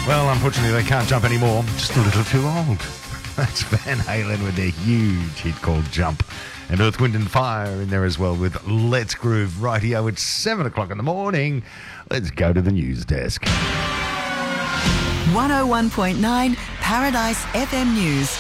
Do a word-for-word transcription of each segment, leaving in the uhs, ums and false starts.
Well, unfortunately, they can't jump anymore. Just a little too old. That's Van Halen with their huge hit called Jump. And Earth, Wind and Fire in there as well with Let's Groove right here. It's seven o'clock in the morning. Let's go to the news desk. one oh one point nine Paradise F M News.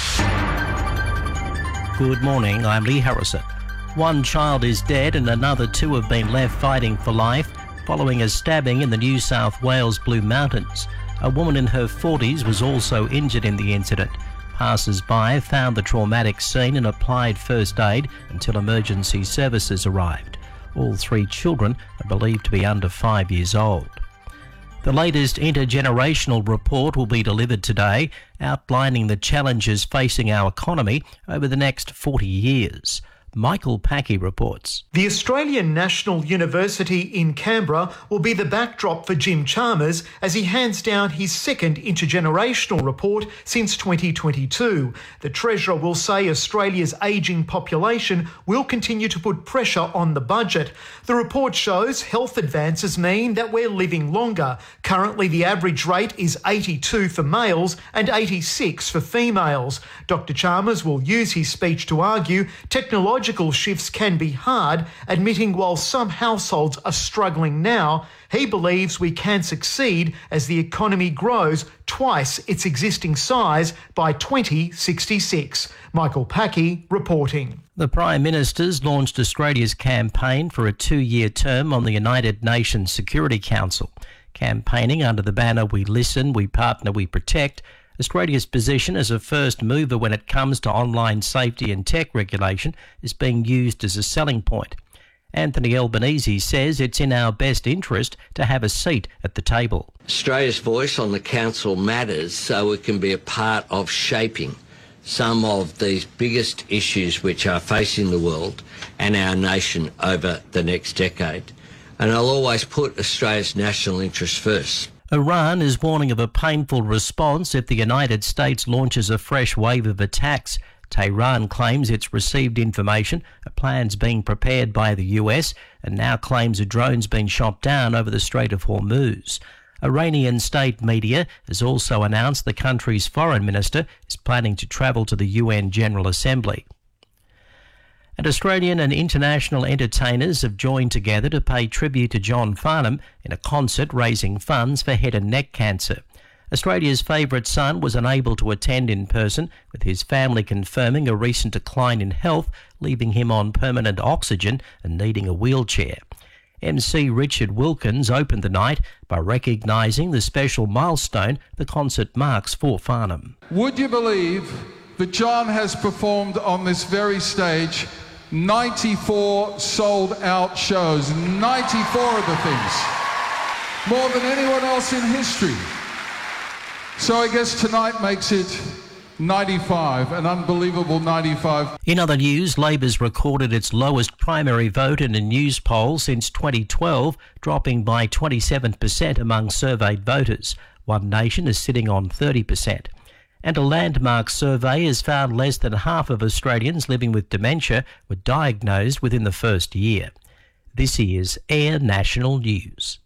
Good morning, I'm Lee Harrison. One child is dead and another two have been left fighting for life following a stabbing in the New South Wales Blue Mountains. A woman in her forties was also injured in the incident. Passers-by found the traumatic scene and applied first aid until emergency services arrived. All three children are believed to be under five years old. The latest intergenerational report will be delivered today, outlining the challenges facing our economy over the next forty years. Michael Packy reports. The Australian National University in Canberra will be the backdrop for Jim Chalmers as he hands down his second intergenerational report since twenty twenty-two. The Treasurer will say Australia's ageing population will continue to put pressure on the budget. The report shows health advances mean that we're living longer. Currently, the average rate is eighty-two for males and eighty-six for females. Doctor Chalmers will use his speech to argue technological shifts can be hard, admitting while some households are struggling now, he believes we can succeed as the economy grows twice its existing size by twenty sixty-six. Michael Packy reporting. The Prime Minister's launched Australia's campaign for a two-year term on the United Nations Security Council. Campaigning under the banner We Listen, We Partner, We Protect, Australia's position as a first mover when it comes to online safety and tech regulation is being used as a selling point. Anthony Albanese says it's in our best interest to have a seat at the table. Australia's voice on the Council matters so it can be a part of shaping some of these biggest issues which are facing the world and our nation over the next decade. And I'll always put Australia's national interest first. Iran is warning of a painful response if the United States launches a fresh wave of attacks. Tehran claims it's received information, a plan's being prepared by the U S, and now claims a drone's been shot down over the Strait of Hormuz. Iranian state media has also announced the country's foreign minister is planning to travel to the U N General Assembly. And Australian and international entertainers have joined together to pay tribute to John Farnham in a concert raising funds for head and neck cancer. Australia's favourite son was unable to attend in person, with his family confirming a recent decline in health, leaving him on permanent oxygen and needing a wheelchair. M C Richard Wilkins opened the night by recognising the special milestone the concert marks for Farnham. Would you believe that John has performed on this very stage ninety-four sold-out shows, ninety-four of the things, more than anyone else in history. So I guess tonight makes it ninety-five, an unbelievable ninety-five. In other news, Labor's recorded its lowest primary vote in a news poll since twenty twelve, dropping by twenty-seven percent among surveyed voters. One Nation is sitting on thirty percent. And a landmark survey has found less than half of Australians living with dementia were diagnosed within the first year. This is Air National News.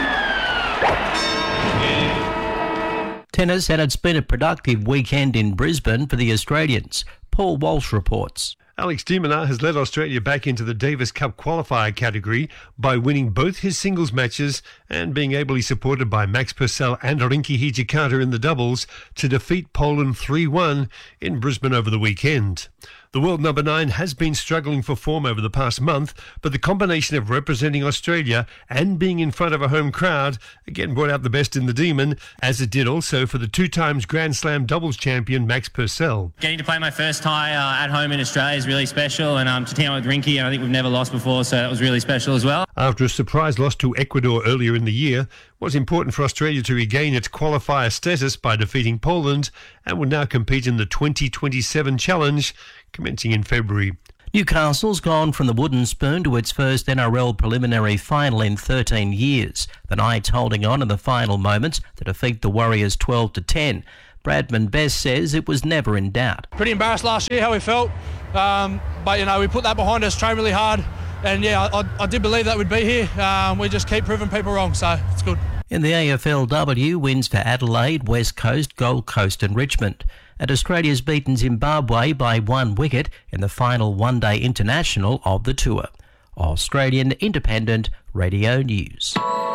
Tennis, and it's been a productive weekend in Brisbane for the Australians. Paul Walsh reports. Alex de Minaur has led Australia back into the Davis Cup qualifier category by winning both his singles matches and being ably supported by Max Purcell and Rinky Hijikata in the doubles to defeat Poland three one in Brisbane over the weekend. The world number nine has been struggling for form over the past month, but the combination of representing Australia and being in front of a home crowd again brought out the best in the Demon, as it did also for the two times Grand Slam doubles champion Max Purcell. Getting to play my first tie uh, at home in Australia is really special, and um, to team up with Rinky, and I think we've never lost before, so that was really special as well. After a surprise loss to Ecuador earlier in the year, it was important for Australia to regain its qualifier status by defeating Poland and will now compete in the twenty twenty-seven challenge, commencing in February. Newcastle's gone from the wooden spoon to its first N R L preliminary final in thirteen years. The Knights holding on in the final moments to defeat the Warriors twelve to ten. Bradman Best says it was never in doubt. Pretty embarrassed last year how we felt, um, but you know we put that behind us, trained really hard, and yeah, I, I did believe that we'd be here. Um, we just keep proving people wrong, so it's good. In the A F L W, wins for Adelaide, West Coast, Gold Coast and Richmond. And Australia's beaten Zimbabwe by one wicket in the final one-day international of the tour. Australian Independent Radio News.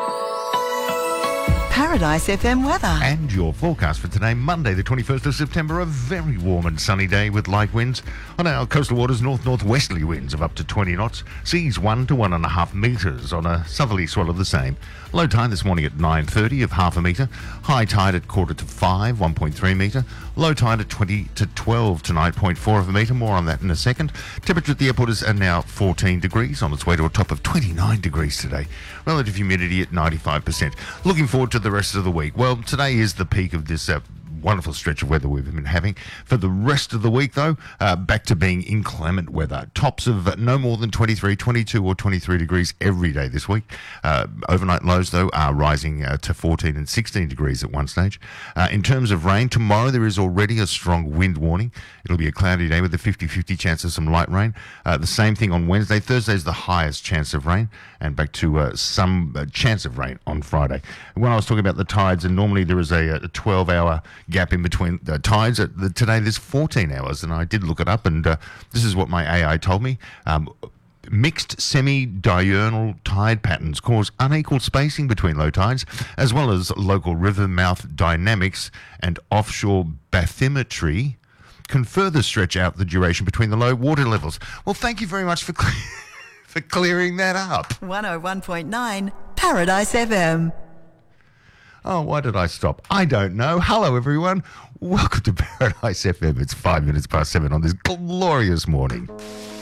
Paradise F M weather. And your forecast for today, Monday the twenty-first of September, a very warm and sunny day with light winds. On our coastal waters, north-northwesterly winds of up to twenty knots. Seas one to one and a half metres on a southerly swell of the same. Low tide this morning at nine thirty of half a metre. High tide at quarter to five, one point three metre. Low tide at twenty to twelve tonight, zero point four of a metre. More on that in a second. Temperature at the airport is now fourteen degrees, on its way to a top of twenty-nine degrees today. Relative humidity at ninety-five percent. Looking forward to the rest of the week. Well, today is the peak of this uh, wonderful stretch of weather we've been having. For the rest of the week, though, uh, back to being inclement weather. Tops of uh, no more than twenty-three, twenty-two or twenty-three degrees every day this week. Uh, overnight lows, though, are rising uh, to fourteen and sixteen degrees at one stage. Uh, in terms of rain, tomorrow there is already a strong wind warning. It'll be a cloudy day with a fifty-fifty chance of some light rain. Uh, the same thing on Wednesday. Thursday is the highest chance of rain, and back to uh, some uh, chance of rain on Friday. When I was talking about the tides, and normally there is a, a twelve-hour gap in between the tides. At the, today there's fourteen hours, and I did look it up, and uh, this is what my A I told me. Um, Mixed semi-diurnal tide patterns cause unequal spacing between low tides, as well as local river mouth dynamics and offshore bathymetry can further stretch out the duration between the low water levels. Well, thank you very much for cle- for clearing that up. one oh one point nine Paradise F M. Oh, why did I stop? I don't know. Hello, everyone. Welcome to Paradise F M. It's five minutes past seven on this glorious morning.